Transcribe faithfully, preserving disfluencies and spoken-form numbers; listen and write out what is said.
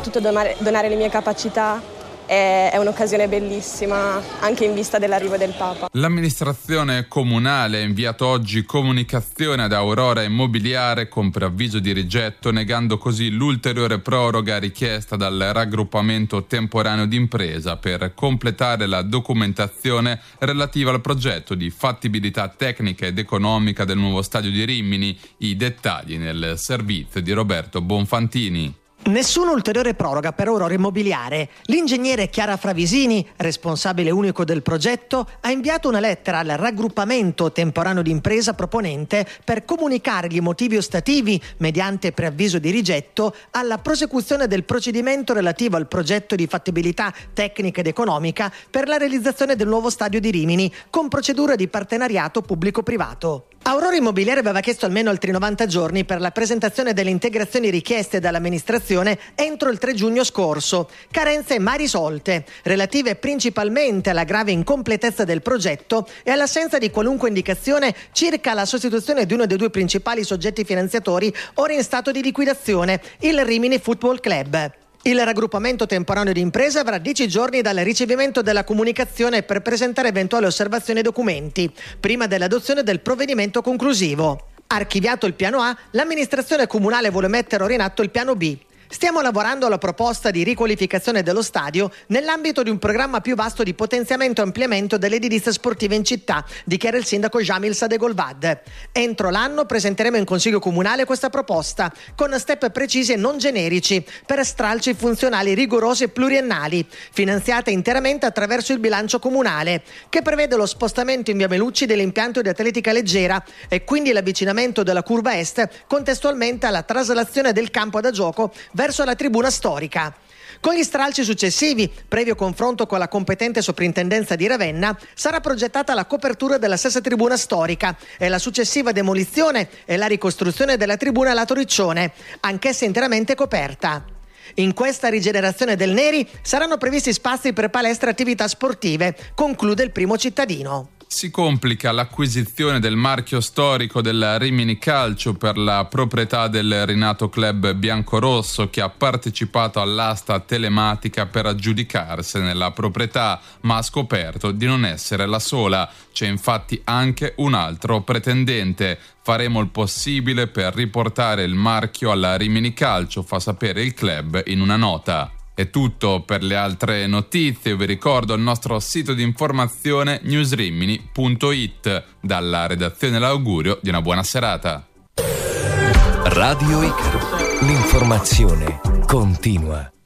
soprattutto donare, donare le mie capacità. È un'occasione bellissima anche in vista dell'arrivo del Papa. L'amministrazione comunale ha inviato oggi comunicazione ad Aurora Immobiliare con preavviso di rigetto, negando così l'ulteriore proroga richiesta dal raggruppamento temporaneo d'impresa per completare la documentazione relativa al progetto di fattibilità tecnica ed economica del nuovo stadio di Rimini. I dettagli nel servizio di Roberto Bonfantini. Nessuna ulteriore proroga per Aurora Immobiliare. L'ingegnere Chiara Fravisini, responsabile unico del progetto, ha inviato una lettera al raggruppamento temporaneo d'impresa proponente per comunicare gli motivi ostativi, mediante preavviso di rigetto, alla prosecuzione del procedimento relativo al progetto di fattibilità tecnica ed economica per la realizzazione del nuovo stadio di Rimini, con procedura di partenariato pubblico-privato. Aurora Immobiliare aveva chiesto almeno altri novanta giorni per la presentazione delle integrazioni richieste dall'amministrazione entro il tre giugno scorso, carenze mai risolte, relative principalmente alla grave incompletezza del progetto e all'assenza di qualunque indicazione circa la sostituzione di uno dei due principali soggetti finanziatori ora in stato di liquidazione, il Rimini Football Club. Il raggruppamento temporaneo di impresa avrà dieci giorni dal ricevimento della comunicazione per presentare eventuali osservazioni e documenti, prima dell'adozione del provvedimento conclusivo. Archiviato il piano A, l'amministrazione comunale vuole mettere ora in atto il piano B. Stiamo lavorando alla proposta di riqualificazione dello stadio nell'ambito di un programma più vasto di potenziamento e ampliamento dell'edilizia sportiva in città, dichiara il sindaco Jamil Sadegolvad. Entro l'anno presenteremo in Consiglio Comunale questa proposta, con step precisi e non generici, per stralci funzionali rigorosi e pluriennali, finanziate interamente attraverso il bilancio comunale, che prevede lo spostamento in via Melucci dell'impianto di atletica leggera e quindi l'avvicinamento della curva est contestualmente alla traslazione del campo da gioco verso la tribuna storica. Con gli stralci successivi, previo confronto con la competente soprintendenza di Ravenna, sarà progettata la copertura della stessa tribuna storica e la successiva demolizione e la ricostruzione della tribuna lato Riccione, anch'essa interamente coperta. In questa rigenerazione del Neri saranno previsti spazi per palestre e attività sportive, conclude il primo cittadino. Si complica l'acquisizione del marchio storico del Rimini Calcio per la proprietà del rinato club biancorosso, che ha partecipato all'asta telematica per aggiudicarsene la proprietà, ma ha scoperto di non essere la sola. C'è infatti anche un altro pretendente. Faremo il possibile per riportare il marchio alla Rimini Calcio, fa sapere il club in una nota. È tutto. Per le altre notizie vi ricordo il nostro sito di informazione newsrimini punto it. Dalla redazione l'augurio di una buona serata. Radio Icaro, l'informazione continua.